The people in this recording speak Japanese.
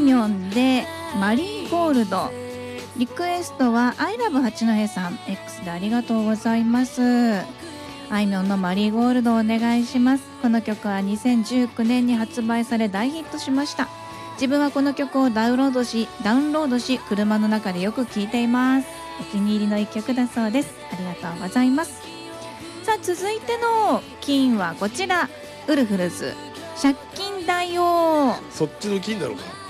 みょんでマリーゴールド。リクエストはアイラブ八戸さん X でありがとうございます。あいみょんのマリーゴールドをお願いします。この曲は2019年に発売され大ヒットしました。自分はこの曲をダウンロードし車の中でよく聴いています。お気に入りの一曲だそうです。ありがとうございます。さあ続いての金はこちら、ウルフルズ借金だよ。 そっちの金なのか。